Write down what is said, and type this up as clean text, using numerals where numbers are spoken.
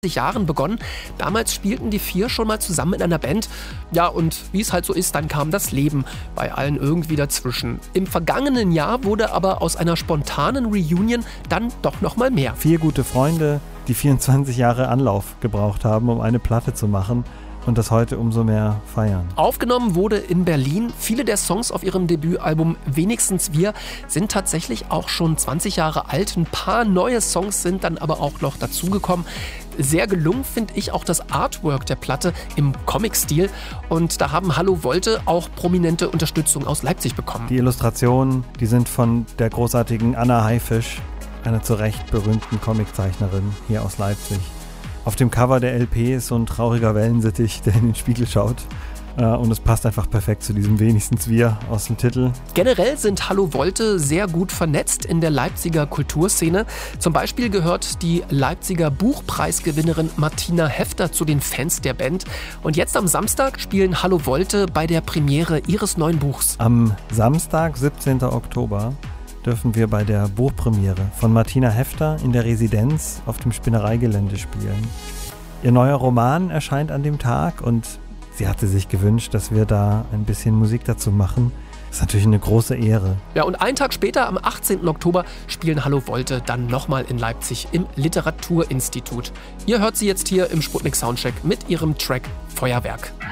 Jahren begonnen. Damals spielten die 4 schon mal zusammen in einer Band. Ja, und wie es halt so ist, dann kam das Leben bei allen irgendwie dazwischen. Im vergangenen Jahr wurde aber aus einer spontanen Reunion dann doch noch mal mehr. 4 gute Freunde, die 24 Jahre Anlauf gebraucht haben, um eine Platte zu machen. Und das heute umso mehr feiern. Aufgenommen wurde in Berlin. Viele der Songs auf ihrem Debütalbum Wenigstens wir sind tatsächlich auch schon 20 Jahre alt. Ein paar neue Songs sind dann aber auch noch dazugekommen. Sehr gelungen finde ich auch das Artwork der Platte im Comic-Stil. Und da haben Hallo Volte auch prominente Unterstützung aus Leipzig bekommen. Die Illustrationen, die sind von der großartigen Anna Haifisch, einer zu Recht berühmten Comiczeichnerin hier aus Leipzig. Auf dem Cover der LP ist so ein trauriger Wellensittich, der in den Spiegel schaut. Und es passt einfach perfekt zu diesem Wenigstens wir aus dem Titel. Generell sind Hallo Volte sehr gut vernetzt in der Leipziger Kulturszene. Zum Beispiel gehört die Leipziger Buchpreisgewinnerin Martina Hefter zu den Fans der Band. Und jetzt am Samstag spielen Hallo Volte bei der Premiere ihres neuen Buchs. Am Samstag, 17. Oktober, dürfen wir bei der Buchpremiere von Martina Hefter in der Residenz auf dem Spinnereigelände spielen. Ihr neuer Roman erscheint an dem Tag und sie hatte sich gewünscht, dass wir da ein bisschen Musik dazu machen. Das ist natürlich eine große Ehre. Ja, und einen Tag später, am 18. Oktober, spielen Hallo Volte dann nochmal in Leipzig im Literaturinstitut. Ihr hört sie jetzt hier im Sputnik Soundcheck mit ihrem Track Feuerwerk.